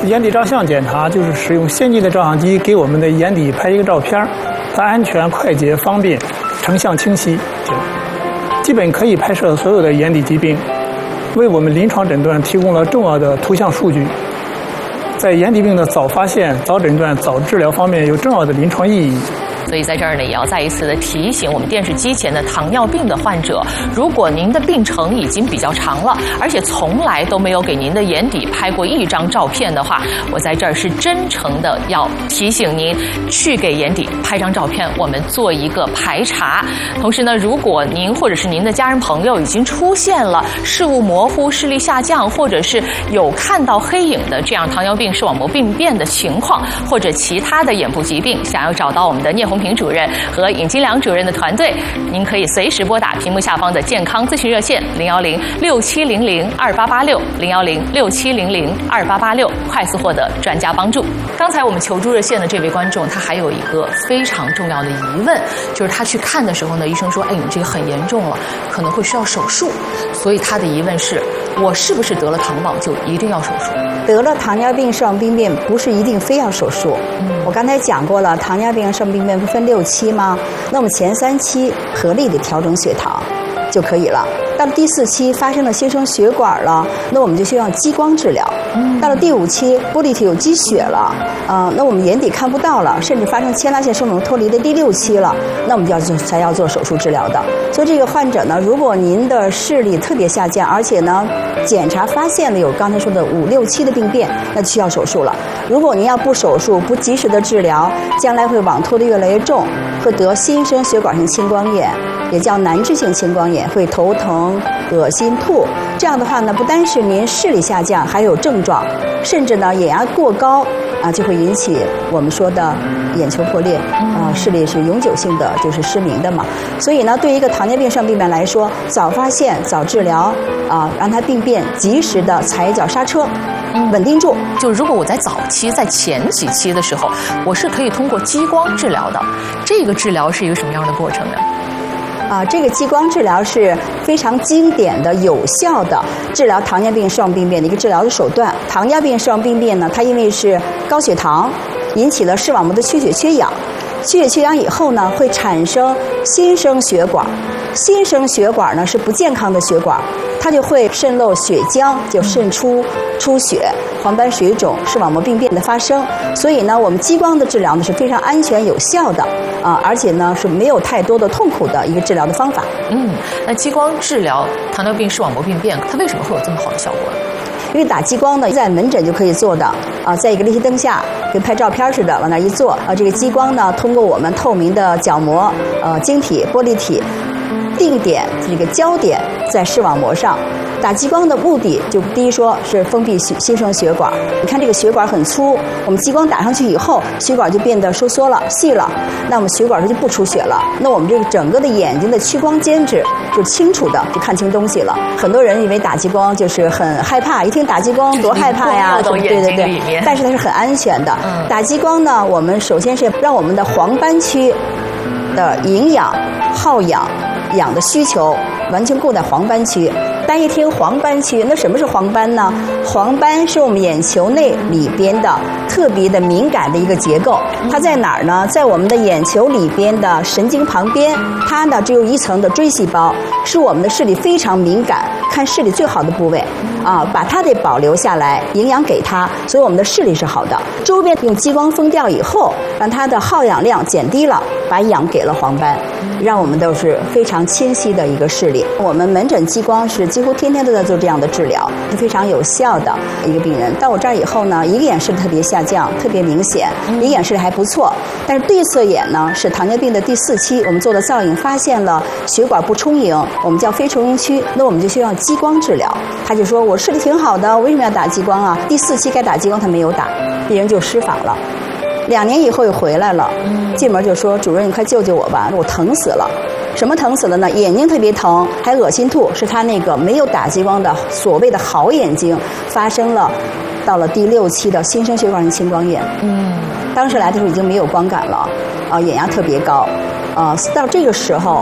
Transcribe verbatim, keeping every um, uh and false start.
眼底照相检查就是使用先进的照相机给我们的眼底拍一个照片，它安全、快捷、方便，成像清晰，基本可以拍摄所有的眼底疾病，为我们临床诊断提供了重要的图像数据，在眼底病的早发现、早诊断、早治疗方面有重要的临床意义。 所以在这儿呢，也要再一次的提醒我们电视机前的糖尿病的患者，如果您的病程已经比较长了，而且从来都没有给您的眼底拍过一张照片的话，我在这儿是真诚的要提醒您去给眼底拍张照片，我们做一个排查。同时呢，如果您或者是您的家人朋友已经出现了视物模糊、视力下降，或者是有看到黑影的这样糖尿病视网膜病变的情况，或者其他的眼部疾病，想要找到我们的聂红平主任和尹金良主任的团队，您可以随时拨打屏幕下方的健康咨询热线零幺零六七零零二八八六零幺零六七零零二八八六，快速获得专家帮助。刚才我们求助热线的这位观众，他还有一个非常重要的疑问，就是他去看的时候呢，医生说，哎，你这个很严重了，可能会需要手术，所以他的疑问是，我是不是得了糖宝就一定要手术？ 得了糖尿病视网病变不是一定非要手术。嗯、我刚才讲过了，糖尿病视网病变不分六期吗？那我们前三期合理的调整血糖就可以了。到了第四期发生了新生血管了，那我们就需要激光治疗。嗯、到了第五期玻璃体有积血了，呃，那我们眼底看不到了，甚至发生牵拉线生肿脱离的第六期了，那我们就要做才要做手术治疗的。所以这个患者呢，如果您的视力特别下降，而且呢检查发现了有刚才说的五六期的病变，那就需要手术了。如果您要不手术不及时的治疗，将来会网脱得越来越重，会得新生血管性青光眼，也叫难治性青光眼，会头疼、恶心、吐。这样的话呢，不单是您视力下降，还有症状，甚至呢眼压过高啊，就会引起我们说的眼球破裂啊，视力是永久性的就是失明的嘛。所以呢，对于一个糖尿病视网病变来说，早发现、早治疗啊，让它病变及时的踩一脚刹车。稳定住。 就如果我在早期、在前几期的时候，我是可以通过激光治疗的。这个治疗是一个什么样的过程呢？ 啊，这个激光治疗是非常经典的、有效的治疗糖尿病视网病变的一个治疗的手段。糖尿病视网病变呢，它因为是高血糖引起了视网膜的缺血缺氧，缺血缺氧以后呢，会产生新生血管。新生血管呢是不健康的血管，它就会渗漏血浆，就渗出出血、黄斑水肿、视网膜病变的发生。所以呢，我们激光的治疗呢是非常安全有效的啊，而且呢是没有太多的痛苦的一个治疗的方法。 嗯，那激光治疗糖尿病视网膜病变，它为什么会有这么好的效果呢？ 因为打激光呢，在门诊就可以做的啊，在一个立体灯下，跟拍照片似的，往那一坐啊，这个激光呢，通过我们透明的角膜、呃晶体、玻璃体。定点这个焦点在视网膜上，打激光的目的就第一说是封闭新生血管。你看这个血管很粗，我们激光打上去以后，血管就变得收缩了、细了，那我们血管它就不出血了。那我们这个整个的眼睛的屈光间质就清楚的就看清东西了。很多人以为打激光就是很害怕，一听打激光多害怕呀， 对对对， 但是它是很安全的。嗯、打激光呢，我们首先是让我们的黄斑区的营养、耗氧。氧的需求完全够在黄斑区。单一听黄斑区，那什么是黄斑呢？黄斑是我们眼球内里边的特别的敏感的一个结构。它在哪儿呢？在我们的眼球里边的神经旁边，它呢只有一层的锥细胞，是我们的视力非常敏感、看视力最好的部位啊，把它得保留下来，营养给它，所以我们的视力是好的。周边用激光封掉以后，让它的耗氧量减低了，把氧给了黄斑，让我们都是非常清晰的一个视力。我们门诊激光是几乎天天都在做这样的治疗，是非常有效的一个病人。到我这儿以后呢，一个眼视力特别下降，特别明显，一个眼视力还不错，但是对侧眼呢是糖尿病的第四期，我们做了造影发现了血管不充盈，我们叫非充盈区，那我们就需要激光治疗。他就说我视力挺好的，我为什么要打激光啊？第四期该打激光他没有打，病人就失访了。两年以后又回来了，进门就说主任你快救救我吧，我疼死了。什么疼死了呢？眼睛特别疼，还恶心吐，是他那个没有打激光的所谓的好眼睛发生了到了第六期的新生血管性青光眼。嗯，当时来的时候已经没有光感了，啊，眼压特别高，啊，到这个时候